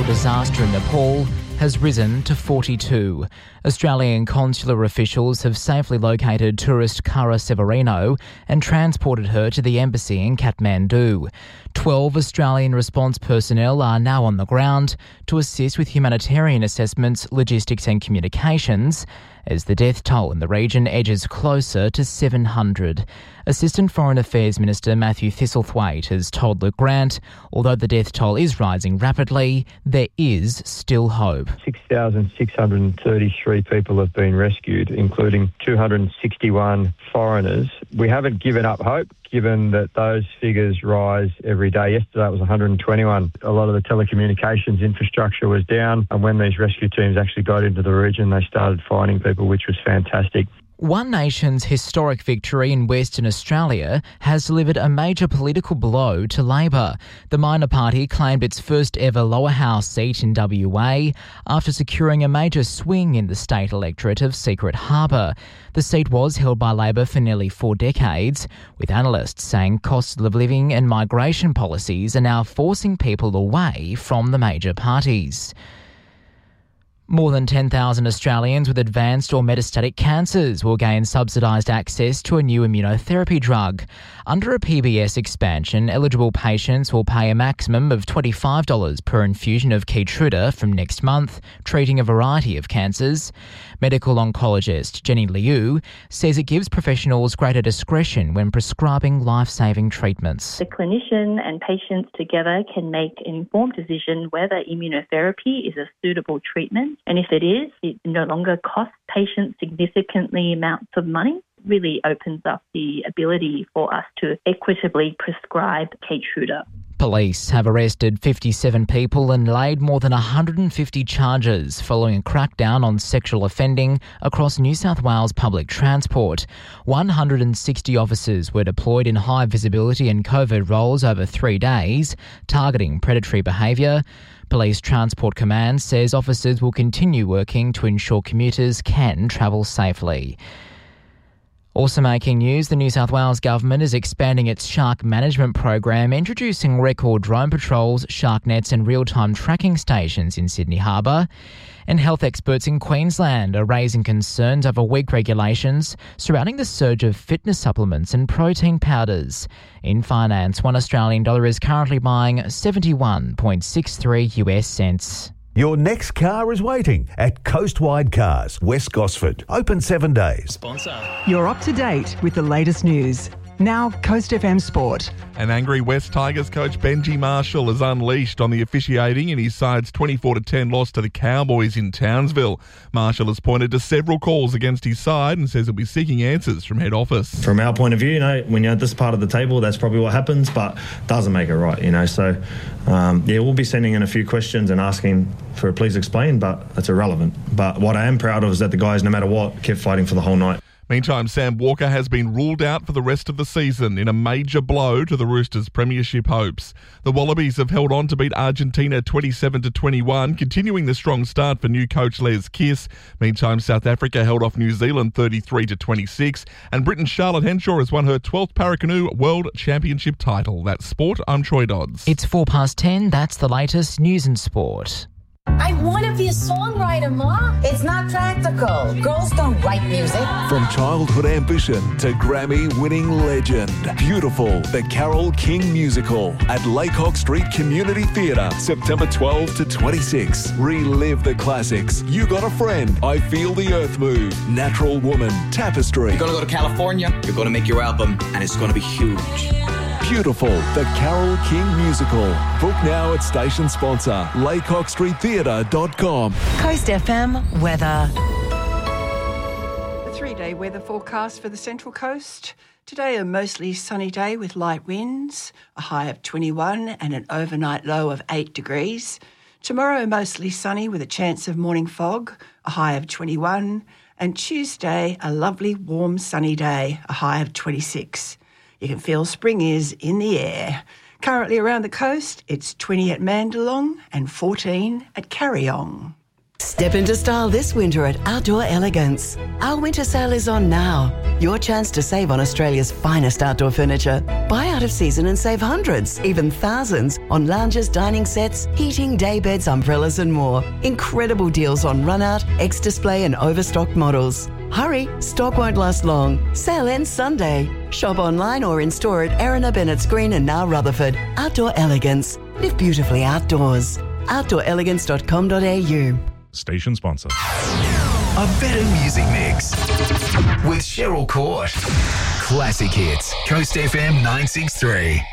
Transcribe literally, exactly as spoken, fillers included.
disaster in Nepal has risen to forty-two. Australian consular officials have safely located tourist Cara Severino and transported her to the embassy in Kathmandu. Twelve Australian response personnel are now on the ground to assist with humanitarian assessments, logistics and communications as the death toll in the region edges closer to seven hundred. Assistant Foreign Affairs Minister Matthew Thistlethwaite has told Luke Grant, although the death toll is rising rapidly, there is still hope. six thousand six hundred thirty-three people have been rescued, including two hundred sixty-one foreigners. We haven't given up hope, given that those figures rise every day. Yesterday it was one hundred twenty-one. A lot of the telecommunications infrastructure was down, and when these rescue teams actually got into the region, they started finding people, which was fantastic. One Nation's historic victory in Western Australia has delivered a major political blow to Labor. The minor party claimed its first ever lower house seat in W A after securing a major swing in the state electorate of Secret Harbour. The seat was held by Labor for nearly four decades, with analysts saying cost of living and migration policies are now forcing people away from the major parties. More than ten thousand Australians with advanced or metastatic cancers will gain subsidised access to a new immunotherapy drug. Under a P B S expansion, eligible patients will pay a maximum of twenty-five dollars per infusion of Keytruda from next month, treating a variety of cancers. Medical oncologist Jenny Liu says it gives professionals greater discretion when prescribing life-saving treatments. The clinician and patients together can make an informed decision whether immunotherapy is a suitable treatment. And if it is, it no longer costs patients significantly amounts of money. Really opens up the ability for us to equitably prescribe Keytruda. Police have arrested fifty-seven people and laid more than one hundred fifty charges following a crackdown on sexual offending across New South Wales public transport. one hundred sixty officers were deployed in high visibility and covert roles over three days, targeting predatory behaviour. Police Transport Command says officers will continue working to ensure commuters can travel safely. Also making news, the New South Wales Government is expanding its shark management program, introducing record drone patrols, shark nets and real-time tracking stations in Sydney Harbour. And health experts in Queensland are raising concerns over weak regulations surrounding the surge of fitness supplements and protein powders. In finance, one Australian dollar is currently buying seventy-one point six three US cents. Your next car is waiting at Coastwide Cars, West Gosford. Open seven days. Sponsor. You're up to date with the latest news. Now, Coast F M Sport. An angry West Tigers coach Benji Marshall is unleashed on the officiating in his side's twenty-four to ten loss to the Cowboys in Townsville. Marshall has pointed to several calls against his side and says he'll be seeking answers from head office. From our point of view, you know, when you're at this part of the table, that's probably what happens, but doesn't make it right, you know. So, um, yeah, we'll be sending in a few questions and asking for a please explain, but that's irrelevant. But what I am proud of is that the guys, no matter what, kept fighting for the whole night. Meantime, Sam Walker has been ruled out for the rest of the season in a major blow to the Roosters' premiership hopes. The Wallabies have held on to beat Argentina twenty-seven to twenty-one, continuing the strong start for new coach Les Kiss. Meantime, South Africa held off New Zealand thirty-three to twenty-six, and Britain's Charlotte Henshaw has won her twelfth Paracanoe World Championship title. That's sport. I'm Troy Dodds. It's four past ten. That's the latest news and sport. I want to be a songwriter, Ma. It's not practical. Girls don't write music. From childhood ambition to Grammy-winning legend. Beautiful, the Carole King musical at Laycock Street Community Theatre, September twelfth to twenty-sixth. Relive the classics. You Got a Friend, I Feel the Earth Move, Natural Woman, Tapestry. You're going to go to California, you're going to make your album, and it's going to be huge. Beautiful, the Carole King musical. Book now at station sponsor, laycock street theatre dot com. Coast F M weather. A three-day weather forecast for the Central Coast. Today, a mostly sunny day with light winds, a high of twenty-one and an overnight low of eight degrees. Tomorrow, mostly sunny with a chance of morning fog, a high of twenty-one. And Tuesday, a lovely warm sunny day, a high of twenty-six. You can feel spring is in the air. Currently around the coast, it's twenty at Mandalong and fourteen at Carryong. Step into style this winter at Outdoor Elegance. Our winter sale is on now. Your chance to save on Australia's finest outdoor furniture. Buy out of season and save hundreds, even thousands, on lounges, dining sets, heating, day beds, umbrellas and more. Incredible deals on run-out, ex-display and overstocked models. Hurry, stock won't last long. Sale ends Sunday. Shop online or in store at Erina, Bennett's Green and now Rutherford. Outdoor Elegance. Live beautifully outdoors. outdoor elegance dot com dot a u. Station sponsor. A better music mix with Cheryl Court. Classic hits. Coast F M nine six three.